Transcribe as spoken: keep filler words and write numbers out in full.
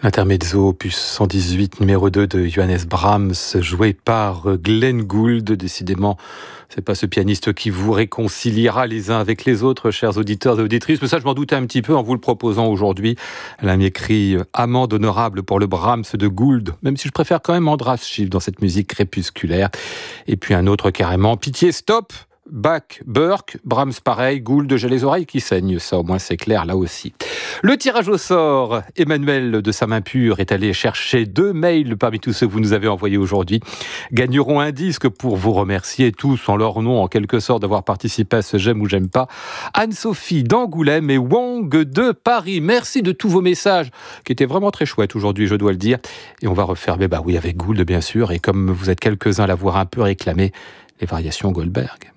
Intermezzo, opus cent dix-huit, numéro deux de Johannes Brahms, joué par Glenn Gould. Décidément, c'est pas ce pianiste qui vous réconciliera les uns avec les autres, chers auditeurs et auditrices. Mais ça, je m'en doutais un petit peu en vous le proposant aujourd'hui. Elle a écrit amende honorable pour le Brahms de Gould, même si je préfère quand même Andras Schiff dans cette musique crépusculaire. Et puis un autre carrément, Pitié, stop! Bach, Burke, Brahms pareil, Gould, j'ai les oreilles qui saignent, ça au moins c'est clair là aussi. Le tirage au sort, Emmanuel de sa main pure est allé chercher deux mails parmi tous ceux que vous nous avez envoyés aujourd'hui. Gagneront un disque pour vous remercier tous en leur nom en quelque sorte d'avoir participé à ce J'aime ou J'aime pas. Anne-Sophie d'Angoulême et Wong de Paris. Merci de tous vos messages qui étaient vraiment très chouettes aujourd'hui, je dois le dire. Et on va refermer, bah oui, avec Gould bien sûr, et comme vous êtes quelques-uns à l'avoir un peu réclamé, les variations Goldberg.